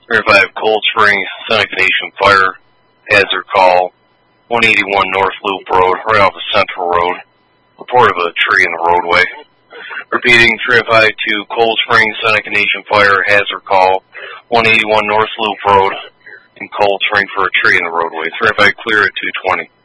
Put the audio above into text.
305 Cold Spring, Seneca Nation Fire, hazard call, 181 North Loop Road, right off of Central Road. Report of a tree in the roadway. Repeating, 305 to Cold Spring, Seneca Nation Fire, hazard call, 181 North Loop Road in Cold Spring for a tree in the roadway. 305 clear at 220.